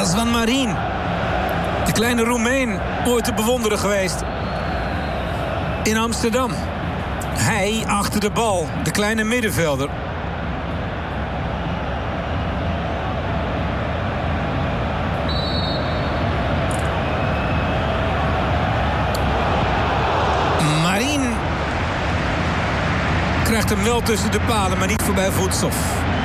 Razvan Marin. De kleine Roemeen, ooit te bewonderen geweest. In Amsterdam. Hij achter de bal, de kleine middenvelder. Marin krijgt hem wel tussen de palen, maar niet voorbij Voetsov.